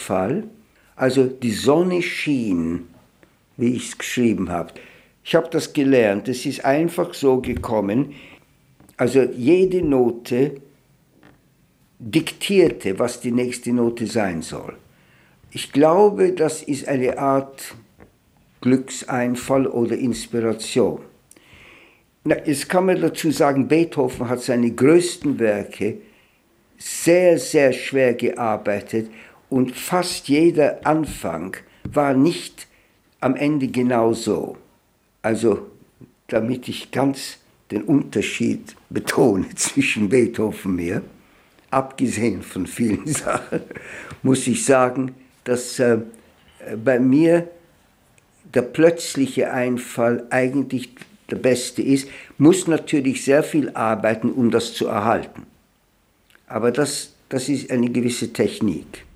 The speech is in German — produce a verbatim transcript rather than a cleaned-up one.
Fall. Also die Sonne schien, wie ich es geschrieben habe. Ich habe das gelernt, es ist einfach so gekommen. Also jede Note diktierte, was die nächste Note sein soll. Ich glaube, das ist eine Art Glückseinfall oder Inspiration. Jetzt kann man dazu sagen, Beethoven hat seine größten Werke sehr, sehr schwer gearbeitet und fast jeder Anfang war nicht am Ende genau so. Also, damit ich ganz den Unterschied betone zwischen Beethoven und mir, abgesehen von vielen Sachen, muss ich sagen, dass äh, bei mir der plötzliche Einfall eigentlich der beste ist, muss natürlich sehr viel arbeiten, um das zu erhalten. Aber das, das ist eine gewisse Technik.